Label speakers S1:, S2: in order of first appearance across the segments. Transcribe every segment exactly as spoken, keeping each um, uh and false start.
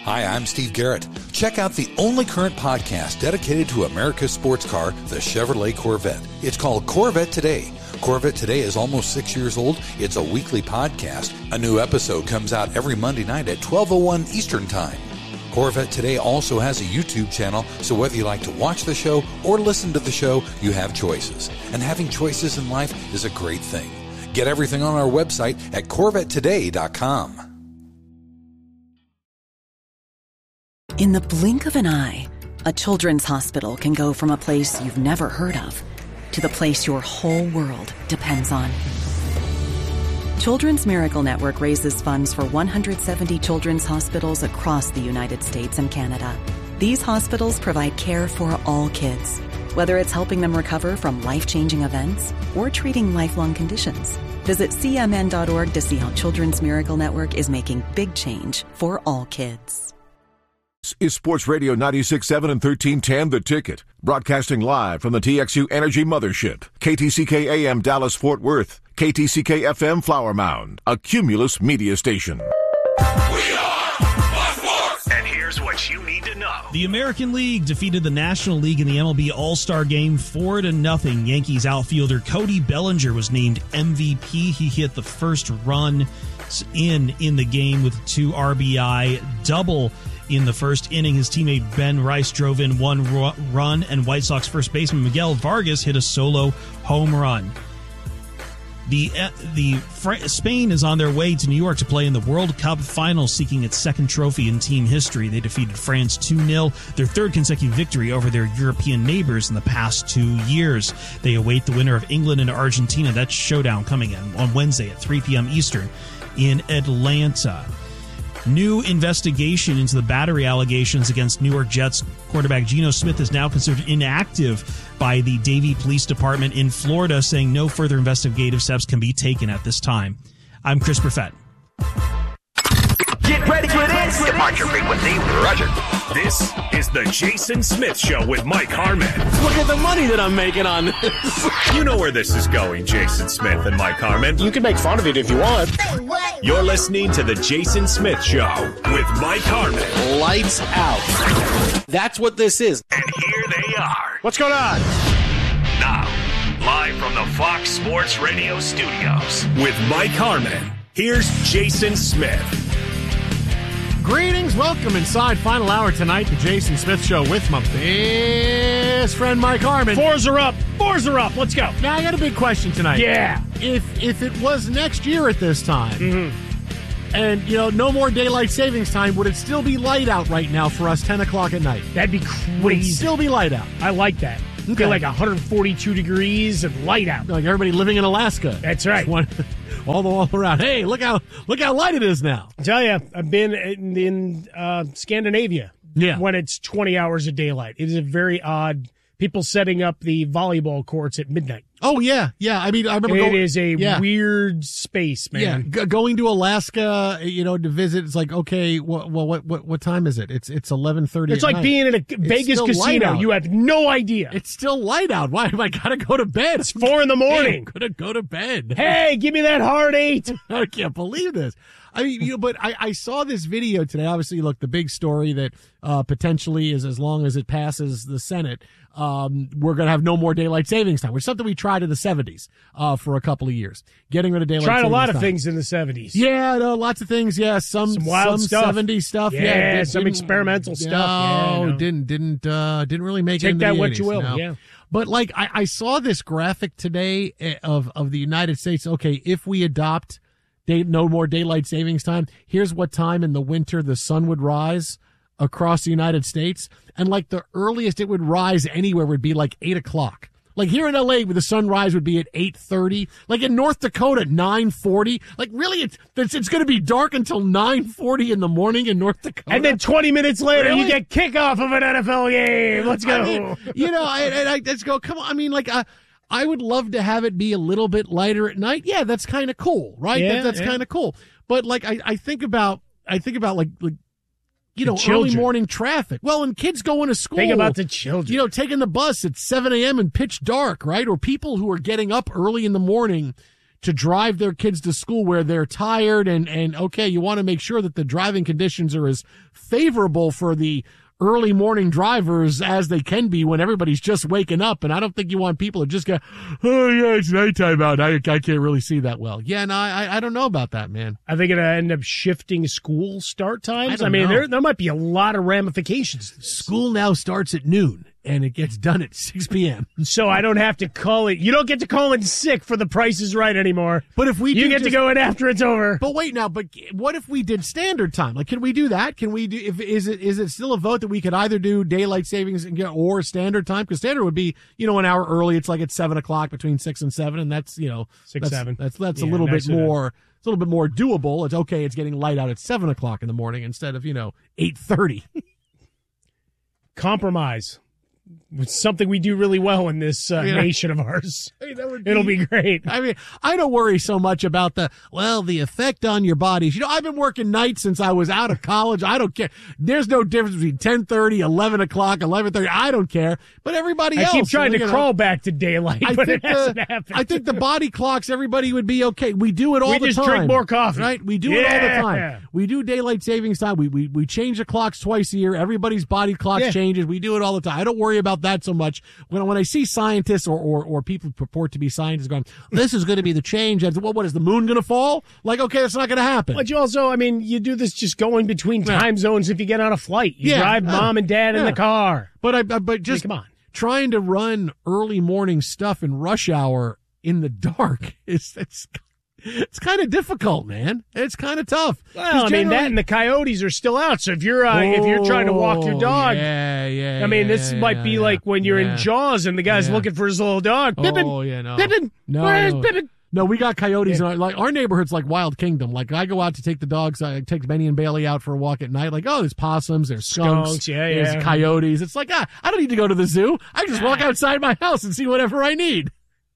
S1: Hi, I'm Steve Garrett. Check out the only current podcast dedicated to America's sports car, the Chevrolet Corvette. It's called Corvette Today. Corvette Today is almost six years old. It's a weekly podcast. A new episode comes out every Monday night at twelve oh one Eastern Time. Corvette Today also has a YouTube channel, so whether you like to watch the show or listen to the show, you have choices. And having choices in life is a great thing. Get everything on our website at corvette today dot com.
S2: In the blink of an eye, a children's hospital can go from a place you've never heard of to the place your whole world depends on. Children's Miracle Network raises funds for one hundred seventy children's hospitals across the United States and Canada. These hospitals provide care for all kids, whether it's helping them recover from life-changing events or treating lifelong conditions. Visit C M N dot org to see how Children's Miracle Network is making big change for all kids.
S3: Is Sports Radio ninety-six point seven and thirteen ten The Ticket, broadcasting live from the T X U Energy Mothership, K T C K A M Dallas Fort Worth, K T C K F M Flower Mound, a Cumulus media station.
S4: We are Fox Sports! And here's what you need to know.
S5: The American League defeated the National League in the M L B All-Star Game four to nothing. Yankees outfielder Cody Bellinger was named M V P. He hit the first run in in the game with a two R B I double. In the first inning, his teammate Ben Rice drove in one run, and White Sox first baseman Miguel Vargas hit a solo home run. The uh, the Spain is on their way to New York to play in the World Cup final, seeking its second trophy in team history. They defeated France two nil, their third consecutive victory over their European neighbors in the past two years. They await the winner of England and Argentina. That showdown coming in on Wednesday at three p.m. Eastern in Atlanta. New investigation into the battery allegations against New York Jets quarterback Geno Smith is now considered inactive by the Davie Police Department in Florida, saying no further investigative steps can be taken at this time. I'm Chris Perfett.
S4: Get ready for this! Departure frequency, roger. This is the Jason Smith Show with Mike Harmon.
S6: Look at the money that I'm making on this.
S4: You know where this is going, Jason Smith and Mike Harmon.
S6: You can make fun of it if you want.
S4: You're listening to the Jason Smith Show with Mike Harmon.
S6: Lights out. That's what this is.
S4: And here they are.
S6: What's going on?
S4: Now, live from the Fox Sports Radio studios with Mike Harmon, here's Jason Smith.
S7: Greetings, welcome inside final hour tonight, the Jason Smith Show with my best friend Mike Harmon.
S8: Fours are up, fours are up, let's go.
S7: Now I got a big question tonight.
S8: Yeah.
S7: If if it was next year at this time, mm-hmm. and you know, no more daylight savings time, would it still be light out right now for us, ten o'clock at night?
S8: That'd be crazy.
S7: Would it still be light out?
S8: I like that. Okay. Feel like one hundred forty-two degrees and light out.
S7: Like everybody living in Alaska.
S8: That's right.
S7: One, all the all around. Hey, look how look how light it is now.
S8: I tell you, I've been in, in uh, Scandinavia.
S7: Yeah.
S8: When it's twenty hours of daylight, it is a very odd. People setting up the volleyball courts at midnight.
S7: Oh yeah, yeah. I mean, I remember.
S8: It
S7: going,
S8: is a
S7: yeah.
S8: weird space, man.
S7: Yeah, G- going to Alaska, you know, to visit. It's like, okay, well, well what what what time is it? It's it's eleven thirty.
S8: It's like
S7: night.
S8: being in a Vegas casino. You have no idea.
S7: It's still light out. Why have I got to go to bed?
S8: It's four in the morning.
S7: I'm gonna go to bed.
S8: Hey, give me that hard eight.
S7: I can't believe this. I mean, you know, but I, I saw this video today. Obviously, look, the big story that uh, potentially is as long as it passes the Senate, um, we're going to have no more daylight savings time, which is something we tried in the seventies uh, for a couple of years. Getting rid of daylight
S8: tried
S7: savings time.
S8: Tried a lot of things in the seventies.
S7: Yeah, no, lots of things. Yeah, some,
S8: some wild
S7: some
S8: stuff.
S7: seventies stuff.
S8: Yeah,
S7: yeah did,
S8: some experimental stuff.
S7: No,
S8: yeah, no.
S7: didn't didn't uh, didn't really make
S8: Take
S7: it. Take
S8: that
S7: the
S8: what
S7: eighties,
S8: you will.
S7: no.
S8: Yeah.
S7: But like I, I saw this graphic today of of the United States. Okay, if we adopt Day, no more daylight savings time. Here's what time in the winter the sun would rise across the United States. And like the earliest it would rise anywhere would be like eight o'clock. Like here in L A, the sunrise would be at eight thirty. Like in North Dakota, nine forty. Like really, it's it's, it's going to be dark until nine forty in the morning in North Dakota.
S8: And then twenty minutes later,
S7: really?
S8: you get kickoff of an N F L game. Let's go.
S7: I mean, you know, and, and I let's go. Come on. I mean, like, uh, I would love to have it be a little bit lighter at night. Yeah, that's kind of cool, right?
S8: Yeah,
S7: that, that's
S8: yeah.
S7: kind of cool. But like, I, I think about, I think about like, like, you
S8: the
S7: know,
S8: children.
S7: early morning traffic. Well, and kids going to school.
S8: Think about the children.
S7: You know, taking the bus at seven a.m. and pitch dark, right? Or people who are getting up early in the morning to drive their kids to school where they're tired and, and okay, you want to make sure that the driving conditions are as favorable for the early morning drivers as they can be when everybody's just waking up. And I don't think you want people to just go, oh yeah, it's nighttime out. I, I can't really see that well. Yeah, no, I, I don't know about that, man.
S8: Are they going to end up shifting school start times?
S7: I,
S8: I mean,
S7: know.
S8: there there might be a lot of ramifications.
S7: School now starts at noon. And it gets done at six p.m.
S8: So I don't have to call it. You don't get to call in sick for The Price is Right anymore.
S7: But if we
S8: you
S7: do
S8: get
S7: just,
S8: to go in after it's over.
S7: But wait now. But what if we did standard time? Like, can we do that? Can we do? If is it is it still a vote that we could either do daylight savings and get or standard time? Because standard would be you know an hour early. It's like at seven o'clock between six and seven, and that's you know
S8: six
S7: that's,
S8: seven.
S7: That's that's
S8: yeah,
S7: a little
S8: nice
S7: bit more. It's a little bit more doable. It's okay. It's getting light out at seven o'clock in the morning instead of you know eight thirty.
S8: Compromise. It's something we do really well in this uh,
S7: I mean,
S8: nation of ours.
S7: I mean, that would be,
S8: It'll be great.
S7: I mean, I don't worry so much about the, well, the effect on your bodies. You know, I've been working nights since I was out of college. I don't care. There's no difference between ten thirty, eleven o'clock, eleven thirty. I don't care. But everybody
S8: I
S7: else.
S8: keep trying
S7: you
S8: to
S7: know,
S8: crawl back to daylight,
S7: I
S8: but
S7: think
S8: it hasn't
S7: the,
S8: happened.
S7: I think the body clocks, everybody would be okay. We do it all
S8: we
S7: the
S8: just
S7: time.
S8: drink more coffee.
S7: Right? We do
S8: yeah.
S7: it all the time. We do daylight savings time. We, we, we change the clocks twice a year. Everybody's body clock
S8: Yeah.
S7: changes. We do it all the time. I don't worry about that so much. When when I see scientists or, or, or people purport to be scientists going, this is going to be the change. I said, well, what is the moon going to fall? Like, okay, that's not going to happen.
S8: But you also, I mean, you do this just going between time
S7: Yeah.
S8: zones if you get on a flight. You
S7: Yeah.
S8: drive mom and dad in
S7: Yeah.
S8: the car.
S7: But I, but just
S8: I mean, come on.
S7: trying to run early morning stuff in rush hour in the dark is it's it's kind of difficult, man. It's kind of tough.
S8: Well, I mean, that and the coyotes are still out. So if you're uh, if you're trying to walk your dog,
S7: yeah, yeah.
S8: I mean, this
S7: yeah,
S8: might
S7: yeah,
S8: be
S7: yeah.
S8: like when you're
S7: yeah.
S8: in Jaws and the guy's
S7: Yeah.
S8: looking for his little dog. Pippin,
S7: Oh yeah, no,
S8: Pippin,
S7: no,
S8: where's
S7: no.
S8: Pippin?
S7: No, we got coyotes.
S8: Yeah.
S7: In our, like our neighborhood's like Wild Kingdom. Like I go out to take the dogs. I take Benny and Bailey out for a walk at night. Like, oh, there's possums, there's skunks,
S8: Skunks, yeah,
S7: there's
S8: yeah.
S7: coyotes. It's like, ah, I don't need to go to the zoo. I can just walk outside my house and see whatever I need.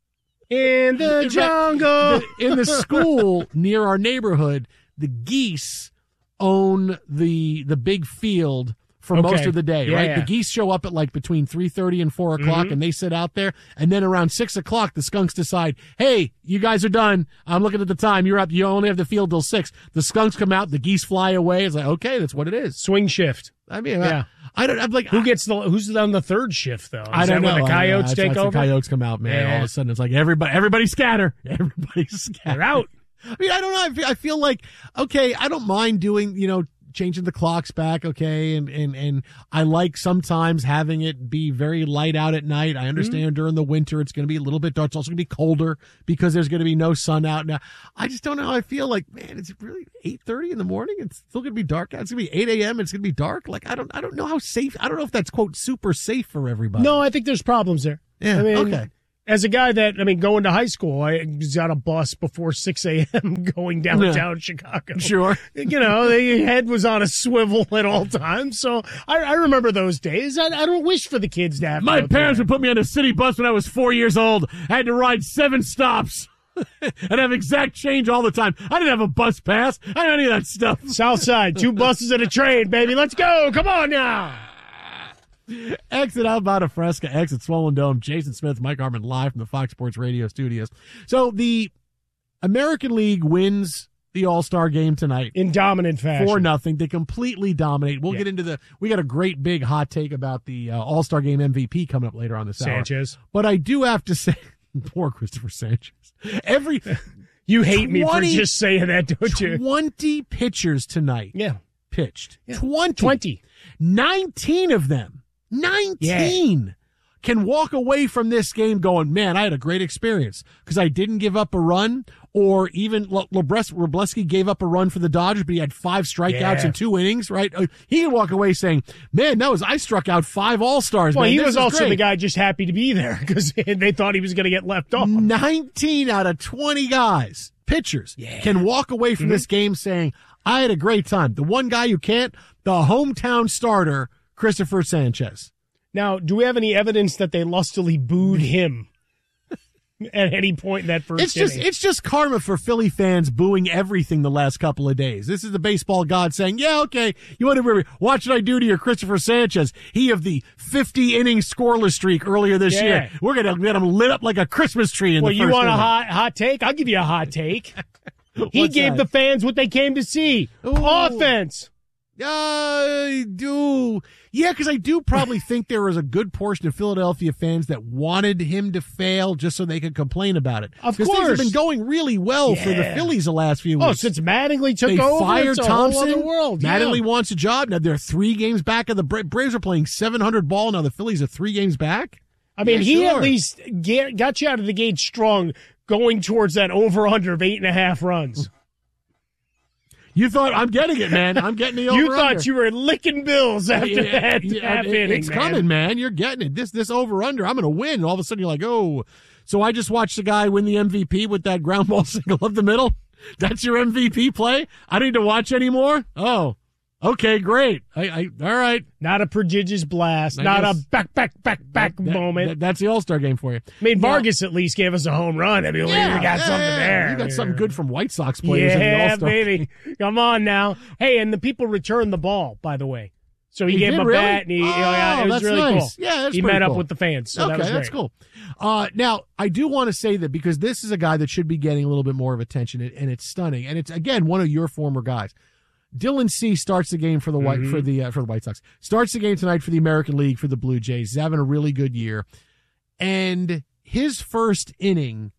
S8: In the
S7: In fact,
S8: jungle.
S7: the- in the school near our neighborhood, the geese own the the big field for
S8: Okay.
S7: most of the day,
S8: Yeah,
S7: right?
S8: yeah.
S7: The geese show up at like between three thirty and four o'clock,
S8: Mhm.
S7: and they sit out there. And then around six o'clock, the skunks decide, hey, you guys are done. I'm looking at the time. You're up. You only have the field till six. The skunks come out. The geese fly away. It's like, okay, that's what it is.
S8: Swing shift.
S7: I mean,
S8: Yeah.
S7: I, I don't. I'm like,
S8: Who gets the who's on the third shift though? Is
S7: I don't
S8: that
S7: know.
S8: when the
S7: I-
S8: coyotes
S7: I-
S8: take
S7: that's
S8: over?
S7: The coyotes come out, man.
S8: Yeah.
S7: All of a sudden, it's like everybody, everybody scatter. Everybody scatter.
S8: They're out.
S7: I mean, I don't know. I feel, I feel like, okay, I don't mind doing, you know, changing the clocks back, okay, and, and, and I like sometimes having it be very light out at night. I understand
S8: Mm-hmm.
S7: during the winter it's going to be a little bit dark. It's also going to be colder because there's going to be no sun out. Now, I just don't know how I feel like, man, it's really eight thirty in the morning. It's still going to be dark out. It's going to be eight a.m. It's going to be dark. Like, I don't, I don't know how safe, I don't know if that's, quote, super safe for everybody.
S8: No, I think there's problems there.
S7: Yeah,
S8: I mean,
S7: okay.
S8: As a guy that, I mean, going to high school, I was on a bus before six a.m. going downtown Chicago.
S7: Sure.
S8: You know, the head was on a swivel at all times. So I, I remember those days. I, I don't wish for the kids to have to
S7: My
S8: go
S7: parents
S8: through
S7: would put me on a city bus when I was four years old. I had to ride seven stops and have exact change all the time. I didn't have a bus pass. I didn't have any of that stuff.
S8: that. South Side, two buses and a train, baby. Let's go. Come on now.
S7: Exit Outbound of Fresca, exit Swollen Dome. Jason Smith, Mike Harmon, live from the Fox Sports Radio studios. So the American League wins the All-Star game tonight.
S8: In dominant fashion.
S7: Four nothing. They completely dominate. We'll
S8: Yeah.
S7: get into the. We got a great big hot take about the uh, All-Star game M V P coming up later on this hour.
S8: Sanchez.
S7: But I do have to say, poor Christopher Sanchez. Every
S8: You hate me for
S7: twenty
S8: just saying that, don't you?
S7: twenty pitchers tonight
S8: Yeah.
S7: pitched.
S8: Yeah.
S7: twenty.
S8: twenty.
S7: nineteen of them. nineteen can walk away from this game going, man, I had a great experience because I didn't give up a run, or even Le- Lebres- Wrobleski gave up a run for the Dodgers, but he had five strikeouts
S8: Yeah.
S7: in two innings, right? Uh, He can walk away saying, man, that was, I struck out five All-Stars.
S8: Well,
S7: man.
S8: he
S7: This
S8: was
S7: is
S8: also
S7: great."
S8: the guy just happy to be there because they thought he was going to get left off.
S7: nineteen out of twenty guys, pitchers,
S8: Yeah.
S7: can walk away from
S8: Mhm.
S7: this game saying, I had a great time. The one guy who can't, the hometown starter, Christopher Sanchez.
S8: Now, do we have any evidence that they lustily booed him? at any point in that first
S7: It's just
S8: inning.
S7: it's just karma for Philly fans booing everything the last couple of days. This is the baseball god saying, yeah, okay, you want to watch what I do to your Christopher Sanchez. He of the fifty inning scoreless streak earlier this
S8: Yeah.
S7: year. We're going to get him lit up like a Christmas tree in
S8: well,
S7: the
S8: you
S7: first
S8: want
S7: inning.
S8: a hot hot take? I'll give you a hot take. He
S7: What's
S8: gave
S7: that?
S8: the fans what they came to see.
S7: Ooh.
S8: Offense.
S7: I do. Yeah, because I do probably think there was a good portion of Philadelphia fans that wanted him to fail just so they could complain about it.
S8: Of
S7: 'Cause things have
S8: course.
S7: been going really well for the
S8: Yeah.
S7: Phillies the last few
S8: Oh,
S7: weeks.
S8: since Mattingly took
S7: they
S8: over,
S7: fired
S8: it's a
S7: Thompson.
S8: whole other world. Yeah.
S7: Mattingly wants a job. Now they're three games back of the Bra- Braves are playing seven hundred ball. Now the Phillies are three games back.
S8: I mean,
S7: Yeah,
S8: he
S7: sure.
S8: at least get, got you out of the gate strong going towards that over-under of eight and a half runs.
S7: You thought, I'm getting it, man. I'm getting the over.
S8: You thought you were licking bills after
S7: Yeah,
S8: that
S7: yeah,
S8: half
S7: it-
S8: inning,
S7: It's
S8: man.
S7: coming, man. You're getting it. This this over under. I'm going to win. And all of a sudden, you're like, oh. So I just watched the guy win the M V P with that ground ball single up the middle. That's your M V P play. I don't need to watch anymore. Oh, okay, great. I, I all right.
S8: Not a prodigious blast.
S7: I
S8: not
S7: guess-
S8: a back, back, back, back
S7: That-
S8: moment.
S7: that- that's the All Star game for you.
S8: I mean,
S7: Now-
S8: Vargas at least gave us a home run. I mean, we got
S7: yeah,
S8: something
S7: yeah,
S8: there.
S7: You got something good from White Sox players in the
S8: Yeah,
S7: All-Star
S8: baby. Come on now. Hey, and the people returned the ball, by the way. So he,
S7: He
S8: gave
S7: did,
S8: him a
S7: really?
S8: bat, and he,
S7: Oh,
S8: yeah, it was
S7: that's
S8: really
S7: nice.
S8: cool.
S7: Yeah, that's
S8: he
S7: pretty
S8: met up
S7: cool.
S8: with the fans. So
S7: okay,
S8: that was
S7: that's
S8: great.
S7: cool. Uh, now, I do want to say that because this is a guy that should be getting a little bit more of attention, and and it's stunning. And it's, again, one of your former guys. Dylan C starts the game for the White
S8: Mm-hmm.
S7: for the uh, for the White Sox. Starts the game tonight for the American League for the Blue Jays. He's having a really good year. And his first inning,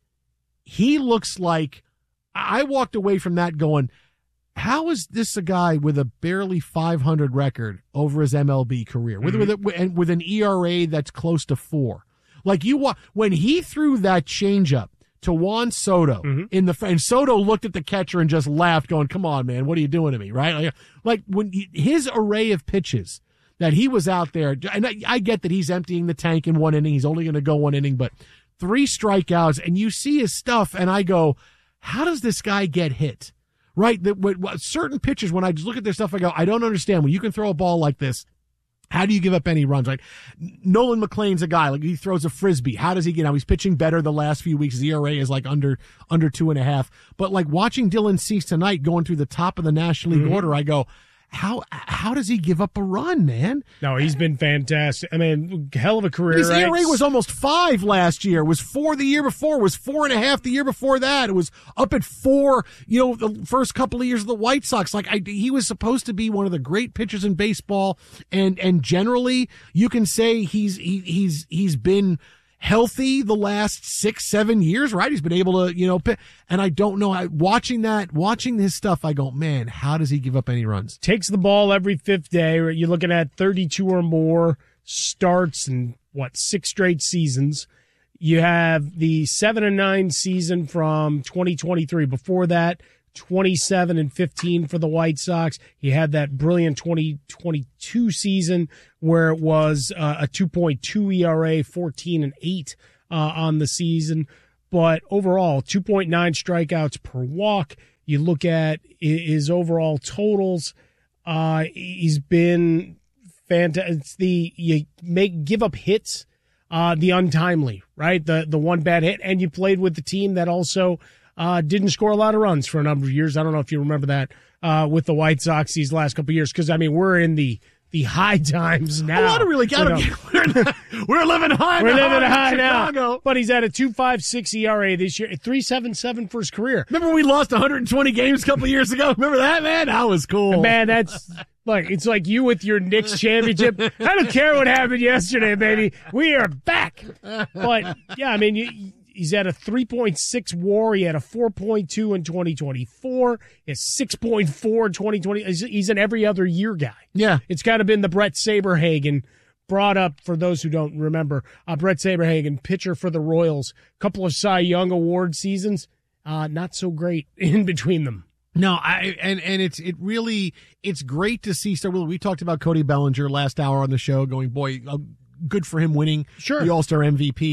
S7: he looks like I walked away from that going, how is this a guy with a barely five hundred record over his M L B career with with, a, and with an E R A that's close to four? Like you wa- when he threw that changeup to Juan Soto in the and Soto looked at the catcher and just laughed, going, "Come on, man, what are you doing to me?" Right? Like, like when he, his array of pitches that he was out there, and I, I get that he's emptying the tank in one inning. He's only going to go one inning, but three strikeouts, and you see his stuff, and I go, "How does this guy get hit?" Right? That when, certain pitchers, when I just look at their stuff, I go, "I don't understand. When you can throw a ball like this, how do you give up any runs?" Right? Nolan McLean's a guy, like he throws a frisbee. How does he get out? He's pitching better the last few weeks. His E R A is like under under two and a half. But like watching Dylan Cease tonight going through the top of the National League order, I go, how how does he give up a run, man?
S8: No, he's been fantastic. I mean, hell of a career.
S7: His E R A
S8: right?
S7: was almost five last year. It was four the year before. It was four and a half the year before that. It was up at four, you know, the first couple of years of the White Sox. Like I, he was supposed to be one of the great pitchers in baseball, and and generally you can say he's he, he's he's been healthy the last six, seven years, right? He's been able to, you know, pi- and I don't know. I, watching that, watching his stuff, I go, man, how does he give up any runs?
S8: Takes the ball every fifth day. You're looking at thirty-two or more starts in, what, six straight seasons. You have the seven and nine season from twenty twenty-three. Before that, twenty-seven and fifteen for the White Sox. He had that brilliant twenty twenty-two season where it was uh, a two point two E R A, fourteen and eight uh, on the season. But overall, two point nine strikeouts per walk. You look at his overall totals. Uh, he's been fantastic. It's the, you make, give up hits, uh, the untimely, right? The, the one bad hit. And you played with the team that also, uh, didn't score a lot of runs for a number of years. I don't know if you remember that, uh, with the White Sox these last couple of years. Cause I mean, we're in the, the high times now.
S7: A lot of really got
S8: You know,
S7: him. We're living high.
S8: We're
S7: now
S8: living
S7: in
S8: high
S7: Chicago.
S8: now. But he's at a two point five six E R A this year, three point seven seven for his career.
S7: Remember we lost one hundred twenty games a couple years ago? Remember that, man? That was cool.
S8: Man, that's like, it's like you with your Knicks championship. I don't care what happened yesterday, baby. We are back. But yeah, I mean, you, he's at a three point six WAR. He had a four point two in twenty twenty-four. It's six point four in twenty twenty. He's, he's an every other year guy.
S7: Yeah.
S8: It's kind of been the Brett Saberhagen brought up, for those who don't remember, uh, Brett Saberhagen, pitcher for the Royals, couple of Cy Young Award seasons, uh, not so great in between them.
S7: No, I and and it's it really it's great to see. So we talked about Cody Bellinger last hour on the show, going, boy, uh, good for him winning
S8: Sure.
S7: the All-Star M V P.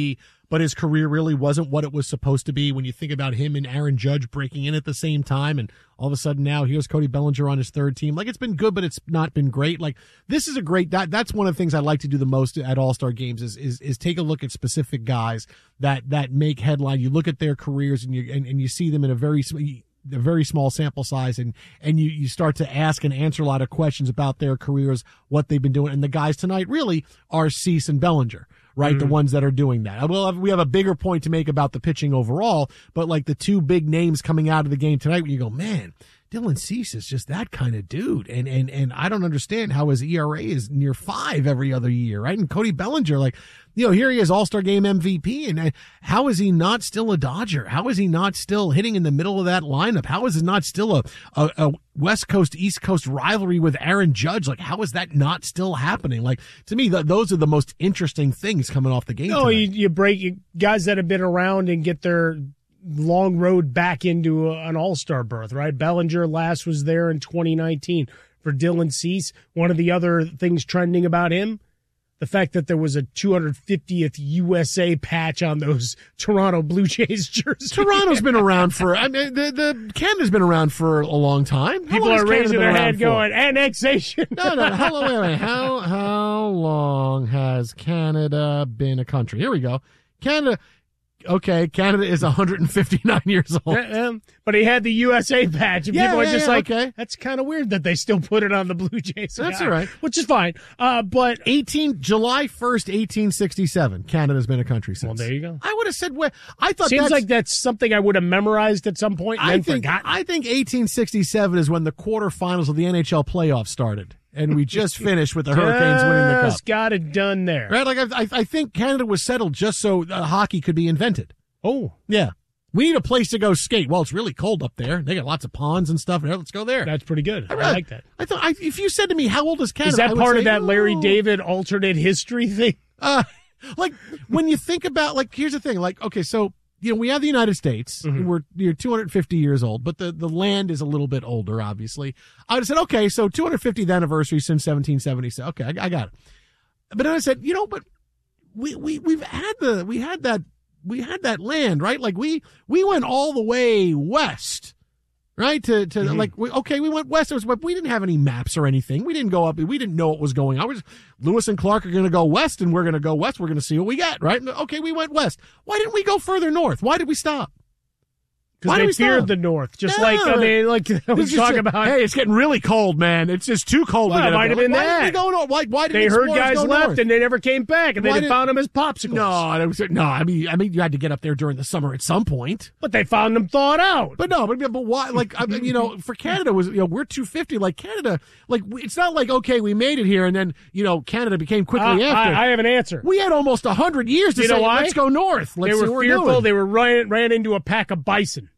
S7: but his career really wasn't what it was supposed to be when you think about him and Aaron Judge breaking in at the same time, and all of a sudden now here's Cody Bellinger on his third team. Like, it's been good, but it's not been great. Like, this is a great, that that's one of the things I like to do the most at All-Star games is is is take a look at specific guys that that make headline. You look at their careers and you and, and you see them in a very a very small sample size, and and you you start to ask and answer a lot of questions about their careers, what they've been doing. And the guys tonight really are Cease and Bellinger, right? Mm-hmm. The ones that are doing that. Well, we have a bigger point to make about the pitching overall, but like the two big names coming out of the game tonight, when you go, man, Dylan Cease is just that kind of dude. And, and, and I don't understand how his E R A is near five every other year, right? And Cody Bellinger, like, you know, here he is, All-Star Game M V P. And how is he not still a Dodger? How is he not still hitting in the middle of that lineup? How is it not still a, a, a West Coast, East Coast rivalry with Aaron Judge? Like, how is that not still happening? Like, to me, th- those are the most interesting things coming off the game.
S8: No, you, you break you, guys that have been around and get their long road back into a, an all-star berth, right? Bellinger last was there in twenty nineteen. For Dylan Cease, one of the other things trending about him, the fact that there was a two hundred fiftieth U S A patch on those Toronto Blue Jays jerseys.
S7: Toronto's been around for, I mean, the, the Canada's been around for a long time. How
S8: People
S7: long
S8: are raising their head
S7: for?
S8: going, annexation.
S7: No, no, how long, wait, wait, how, how long has Canada been a country? Here we go. Canada, okay, Canada is one hundred fifty-nine years old.
S8: Um, but he had the U S A patch, and
S7: Yeah,
S8: people are
S7: yeah,
S8: just
S7: yeah,
S8: like,
S7: okay.
S8: that's kind of weird that they still put it on the Blue Jays.
S7: That's
S8: guy,
S7: all right.
S8: Which is fine. Uh, but
S7: eighteen July first, eighteen sixty-seven. Canada's been a country since.
S8: Well, there you go.
S7: I would have said, well, I thought
S8: Seems
S7: that's,
S8: like that's something I would have memorized at some point and
S7: I
S8: then
S7: think,
S8: forgotten.
S7: I think eighteen sixty-seven is when the quarterfinals of the N H L playoffs started. And we just finished with the Hurricanes winning the cup.
S8: Just got it done there.
S7: Right? Like, I, I think Canada was settled just so uh, hockey could be invented.
S8: Oh.
S7: Yeah. We need a place to go skate. Well, it's really cold up there. They got lots of ponds and stuff. Let's go there.
S8: That's pretty good. I,
S7: I
S8: like that.
S7: I thought I, if you said to me, how old is Canada?
S8: Is that
S7: I would
S8: part
S7: say,
S8: of that Larry
S7: oh.
S8: David alternate history thing?
S7: Uh, like when you think about, like, here's the thing. Like, okay, so, you know, we have the United States.
S8: Mm-hmm.
S7: We're you're two hundred fifty years old, but the, the land is a little bit older, obviously. I would have said, okay, so two hundred fiftieth anniversary since seventeen seventy-seven. Okay, I, I got it. But then I said, you know, but we, we, we've had the, we had that, we had that land, right? Like we, we went all the way west, right? To, to mm-hmm. like, we, okay, we went west, but we didn't have any maps or anything. We didn't go up. We didn't know what was going on. We just, Lewis and Clark are going to go west and we're going to go west. We're going to see what we got, right? Okay, we went west. Why didn't we go further north? Why did we stop?
S8: Because they feared the North. Just
S7: yeah.
S8: like, I mean, like I was talking
S7: just,
S8: about.
S7: Hey, it's getting really cold, man. It's just too cold.
S8: Well,
S7: to
S8: it might have been
S7: why
S8: that.
S7: Did we go north? Why, why did
S8: they heard
S7: explorers
S8: guys
S7: go
S8: left
S7: north?
S8: and they never came back, and they
S7: Why did,
S8: found them as popsicles.
S7: No, no, I mean, I mean, you had to get up there during the summer at some point.
S8: But they found them thawed out.
S7: But no, but, but why? Like, I mean, you know, for Canada was, you know, we're two fifty. Like Canada, like it's not like okay, we made it here, and then you know, Canada became quickly
S8: uh,
S7: after.
S8: I, I have an answer.
S7: We had almost a hundred years to
S8: you
S7: say,
S8: know why?
S7: let's go north. Let's
S8: they
S7: see
S8: were
S7: what
S8: fearful.
S7: We're doing.
S8: They were ran ran into a pack of bison.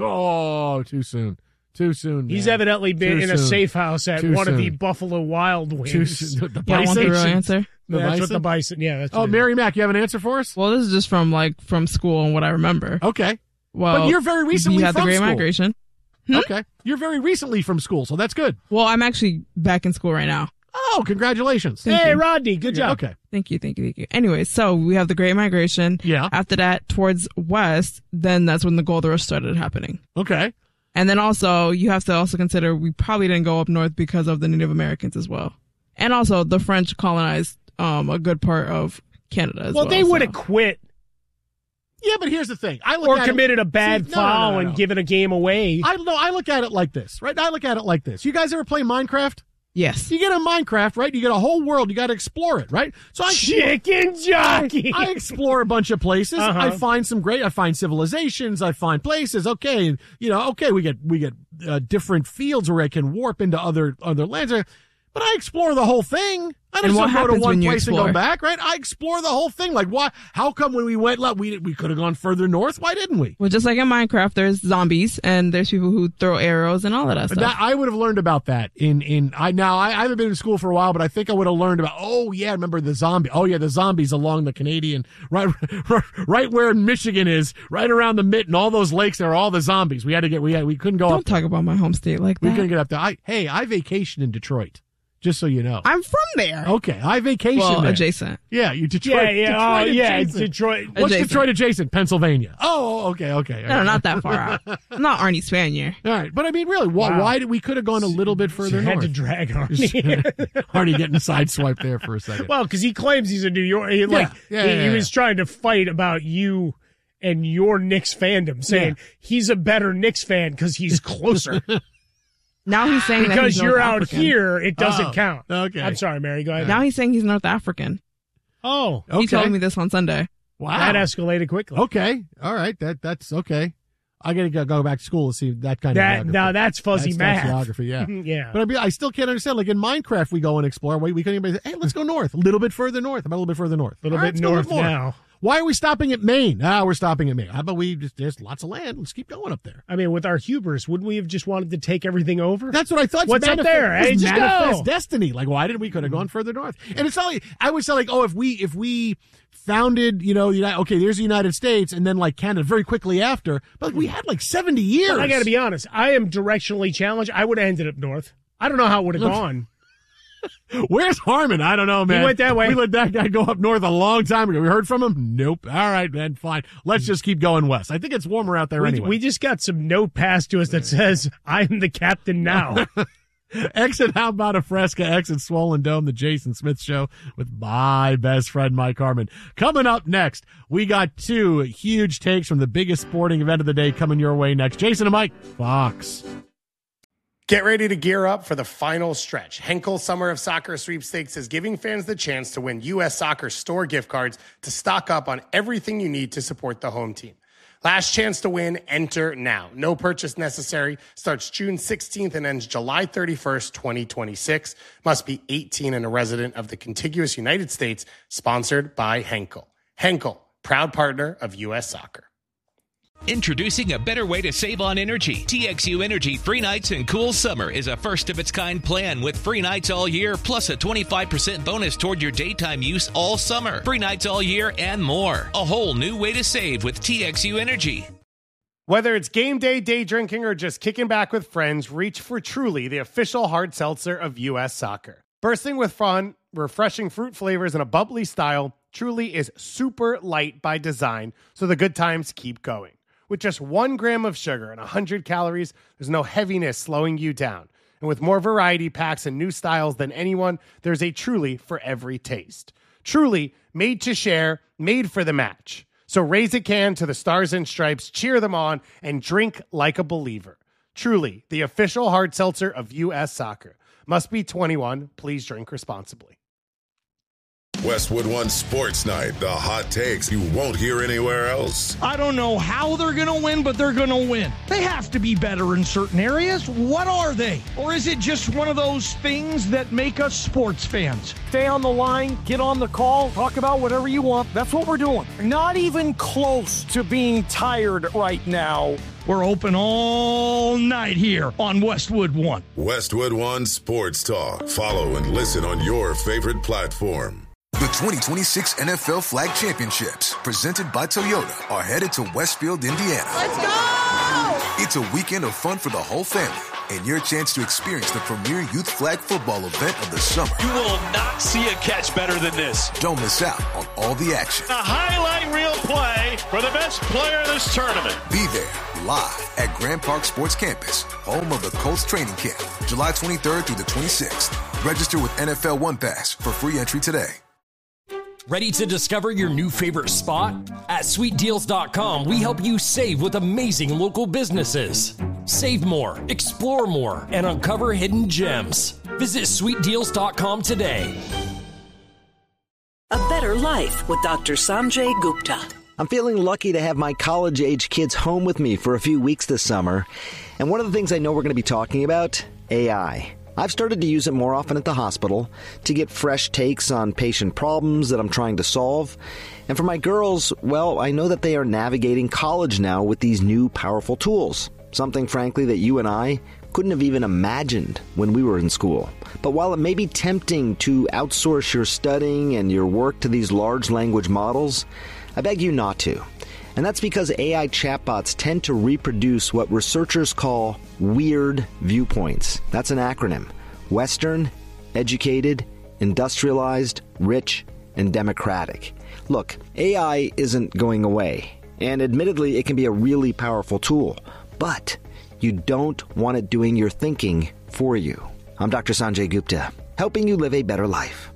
S7: Oh, too soon. Too soon.
S8: He's
S7: man.
S8: evidently been
S7: Too
S8: in a
S7: soon.
S8: safe house at
S7: Too
S8: one
S7: soon.
S8: of the Buffalo Wild Wings.
S7: Too soon. The
S9: Yeah, I want the real answer.
S7: The
S8: that's
S7: bison?
S8: what the bison. Yeah. That's
S7: Oh,
S8: what
S7: Mary Mac, you have an answer for us?
S9: Well, this is just from like from school and what I remember.
S7: Okay.
S9: Well,
S7: but you're very recently
S9: we had
S7: from
S9: the Great
S7: school.
S9: Migration. Hmm?
S7: Okay. You're very recently from school, so that's good.
S9: Well, I'm actually back in school right now.
S7: Oh, congratulations.
S8: Hey,
S9: Thank you.
S8: Rodney, good job.
S7: Okay.
S9: Thank you, thank you, thank you. Anyway, so we have the Great Migration.
S7: Yeah.
S9: After that, towards west, then that's when the gold rush started happening.
S7: Okay.
S9: And then also, you have to also consider we probably didn't go up north because of the Native Americans as well. And also, the French colonized um, a good part of Canada as well.
S8: Well, they would have
S9: so.
S8: quit
S7: Yeah, but here's the thing. I look
S8: or
S7: at
S8: committed
S7: it,
S8: a bad
S7: see, no, no,
S8: foul
S7: no, no, no.
S8: and given a game away.
S7: I no, I look at it like this, right? I look at it like this. You guys ever play Minecraft?
S9: Yes.
S7: You get a Minecraft, right? You get a whole world. You got to explore it, right? So I
S8: Chicken jockey.
S7: I, I explore a bunch of places.
S8: Uh-huh.
S7: I find some great. I find civilizations. I find places. Okay, you know. Okay, we get we get uh, different fields where I can warp into other other lands. But I explore the whole thing. I don't
S9: And what
S7: just go to
S9: happens
S7: one
S9: when you
S7: place and go
S9: explore?
S7: back, right? I explore the whole thing. Like, why? How come when we went left, we we could have gone further north? Why didn't we?
S9: Well, just like in Minecraft, there's zombies and there's people who throw arrows and all of that stuff.
S7: That, I would have learned about that in in I now I, I haven't been in school for a while, but I think I would have learned about. Oh yeah, remember the zombie? Oh yeah, the zombies along the Canadian right right where Michigan is, right around the Mitten, all those lakes. There are all the zombies. We had to get we had, we couldn't go
S9: Don't
S7: up.
S9: talk about my home state like
S7: We
S9: that.
S7: couldn't get up there. I, hey, I vacation in Detroit. Just so you know.
S9: I'm from there.
S7: Okay, I vacation
S9: well,
S7: there.
S9: adjacent.
S7: Yeah, you Detroit.
S8: Yeah, yeah,
S7: Detroit
S8: oh, yeah,
S7: adjacent.
S8: Detroit.
S7: What's
S9: adjacent.
S7: Detroit adjacent? Pennsylvania. Oh, okay, okay.
S9: No, not that far out. I'm not Arnie Spanier.
S7: All right, but I mean, really, why,
S8: Wow.
S7: why did we could have gone a little bit further
S8: You had
S7: north?
S8: to drag Arnie.
S7: Arnie getting sideswiped there for a second.
S8: Well, because he claims he's a New York. He, like
S7: yeah,
S8: he,
S7: yeah,
S8: he
S7: yeah.
S8: was trying to fight about you and your Knicks fandom, saying
S7: Yeah.
S8: he's a better Knicks fan because he's closer.
S9: Now he's saying that
S8: because
S9: he's
S8: you're
S9: North
S8: out
S9: African.
S8: here, it doesn't
S7: Oh,
S8: count.
S7: okay.
S8: I'm sorry, Mary. Go ahead.
S9: Now he's saying he's North African.
S8: oh,
S7: Okay.
S9: He told me this on Sunday.
S7: Wow.
S8: that escalated quickly.
S7: Okay. All right. That that's okay. I got to go back to school to see that kind
S8: That
S7: of
S8: now
S7: geography.
S8: that's fuzzy
S7: That's-
S8: math.
S7: that's geography, yeah.
S8: yeah.
S7: But I mean, I still can't understand. Like in Minecraft, we go and explore. We, we couldn't even say, hey, let's go north. A little bit further north. About a little bit further north.
S8: A little
S7: All right,
S8: bit
S7: let's go
S8: north
S7: more.
S8: now.
S7: Why are we stopping at Maine? Ah, we're stopping at Maine. How about we just, there's lots of land. Let's keep going up there.
S8: I mean, with our hubris, wouldn't we have just wanted to take everything over?
S7: That's what I thought. It's
S8: What's up
S7: manif-
S8: there?
S7: it's
S8: Hey, just
S7: manifest
S8: go.
S7: destiny. Like, why didn't we could have gone further north? And it's not like, I would say like, oh, if we, if we founded, you know, United, okay, there's the United States and then like Canada very quickly after, but like, we had like seventy years.
S8: But I got to be honest. I am directionally challenged. I would have ended up north. I don't know how it would have gone.
S7: Where's Harmon? I don't know, man.
S8: went that way.
S7: We let that guy go up north a long time ago. We heard from him? Nope. All right, man, fine. Let's just keep going west. I think it's warmer out there
S8: We,
S7: anyway.
S8: we just got some note passed to us that says, I'm the captain now.
S7: Exit How About a Fresca, exit Swollen Dome, the Jason Smith Show with my best friend, Mike Harmon. Coming up next, we got two huge takes from the biggest sporting event of the day coming your way next. Jason and Mike, Fox.
S10: Get ready to gear up for the final stretch. Henkel Summer of Soccer Sweepstakes is giving fans the chance to win U S Soccer store gift cards to stock up on everything you need to support the home team. Last chance to win, enter now. No purchase necessary. Starts June sixteenth and ends July thirty-first, twenty twenty-six. Must be eighteen and a resident of the contiguous United States. Sponsored by Henkel. Henkel, proud partner of U S Soccer.
S11: Introducing a better way to save on energy. T X U Energy Free Nights and Cool Summer is a first-of-its-kind plan with free nights all year, plus a twenty-five percent bonus toward your daytime use all summer. Free nights all year and more. A whole new way to save with T X U Energy.
S10: Whether it's game day, day drinking, or just kicking back with friends, reach for Truly, the official hard seltzer of U S Soccer. Bursting with fun, refreshing fruit flavors, and a bubbly style, Truly is super light by design, so the good times keep going. With just one gram of sugar and one hundred calories, there's no heaviness slowing you down. And with more variety packs and new styles than anyone, there's a Truly for every taste. Truly, made to share, made for the match. So raise a can to the Stars and Stripes, cheer them on, and drink like a believer. Truly, the official hard seltzer of U S Soccer. Must be twenty-one. Please drink responsibly.
S12: Westwood One Sports Night, the hot takes you won't hear anywhere else.
S13: I don't know how they're going to win, but they're going to win. They have to be better in certain areas. What are they? Or is it just one of those things that make us sports fans?
S14: Stay on the line, get on the call, talk about whatever you want. That's what we're doing. Not even close to being tired right now.
S13: We're open all night here on Westwood One.
S12: Westwood One Sports Talk. Follow and listen on your favorite platform.
S15: The twenty twenty-six N F L Flag Championships, presented by Toyota, are headed to Westfield, Indiana.
S16: Let's go!
S15: It's a weekend of fun for the whole family and your chance to experience the premier youth flag football event of the summer.
S17: You will not see a catch better than this.
S15: Don't miss out on all the action.
S17: A highlight reel play for the best player in this tournament.
S15: Be there live at Grand Park Sports Campus, home of the Colts training camp, July twenty-third through the twenty-sixth. Register with N F L One Pass for free entry today.
S18: Ready to discover your new favorite spot? At sweet deals dot com, we help you save with amazing local businesses. Save more, explore more, and uncover hidden gems. Visit sweet deals dot com today.
S19: A better life with Doctor Sanjay Gupta.
S20: I'm feeling lucky to have my college-age kids home with me for a few weeks this summer. And one of the things I know we're going to be talking about, A I. I've started to use it more often at the hospital to get fresh takes on patient problems that I'm trying to solve. And for my girls, well, I know that they are navigating college now with these new powerful tools. Something, frankly, that you and I couldn't have even imagined when we were in school. But while it may be tempting to outsource your studying and your work to these large language models, I beg you not to. And that's because A I chatbots tend to reproduce what researchers call weird viewpoints. That's an acronym. Western educated, industrialized, rich, and democratic. Look, A I isn't going away, and admittedly, it can be a really powerful tool, but you don't want it doing your thinking for you. I'm Doctor Sanjay Gupta, helping you live a better life.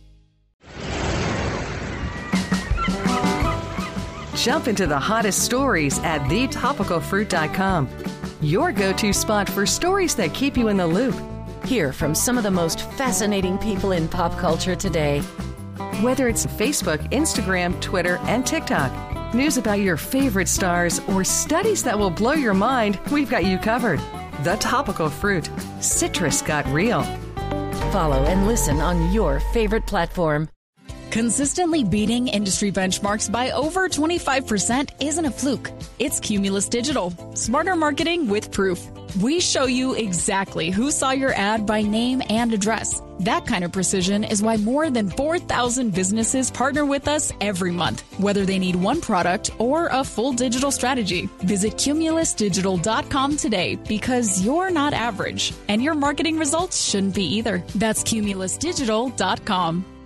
S16: Jump into the hottest stories at the topical fruit dot com. Your go-to spot for stories that keep you in the loop.
S21: Hear from some of the most fascinating people in pop culture today.
S16: Whether it's Facebook, Instagram, Twitter, and TikTok, news about your favorite stars, or studies that will blow your mind, we've got you covered. The Topical Fruit. Citrus got real.
S21: Follow and listen on your favorite platform.
S22: Consistently beating industry benchmarks by over twenty-five percent isn't a fluke. It's Cumulus Digital. Smarter marketing with proof. We show you exactly who saw your ad by name and address. That kind of precision is why more than four thousand businesses partner with us every month, whether they need one product or a full digital strategy. Visit cumulus digital dot com today, because you're not average, and your marketing results shouldn't be either. That's cumulus digital dot com.